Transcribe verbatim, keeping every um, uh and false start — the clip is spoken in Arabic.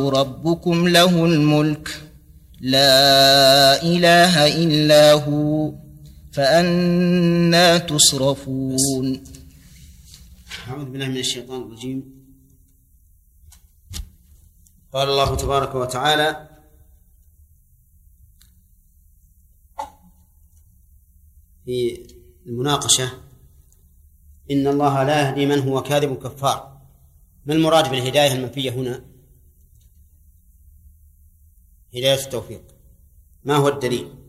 ربكم له الملك لا إله إلا هو فأنى تصرفون. أعوذ بالله من الشيطان الرجيم. قال الله تبارك وتعالى: في المناقشة: إن الله لا يهدي من هو كاذب كفار. ما المراد بالهداية المنفية هنا؟ هداية التوفيق. ما هو الدليل؟